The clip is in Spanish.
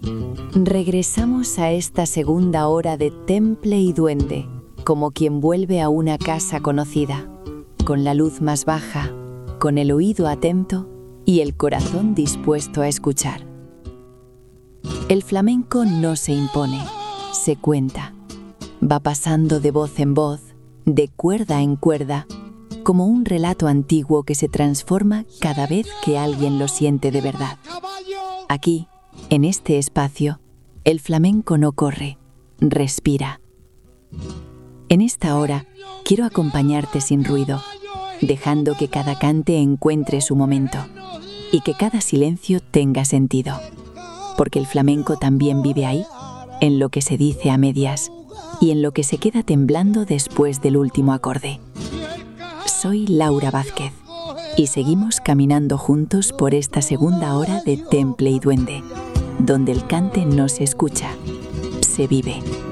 Regresamos a esta segunda hora de Temple y Duende, como quien vuelve a una casa conocida, con la luz más baja, con el oído atento y el corazón dispuesto a escuchar. El flamenco no se impone, se cuenta. Va pasando de voz en voz, de cuerda en cuerda, como un relato antiguo que se transforma cada vez que alguien lo siente de verdad. Aquí, en este espacio, el flamenco no corre, respira. En esta hora, quiero acompañarte sin ruido, dejando que cada cante encuentre su momento y que cada silencio tenga sentido. Porque el flamenco también vive ahí, en lo que se dice a medias y en lo que se queda temblando después del último acorde. Soy Laura Vázquez y seguimos caminando juntos por esta segunda hora de Temple y Duende, donde el cante no se escucha, se vive.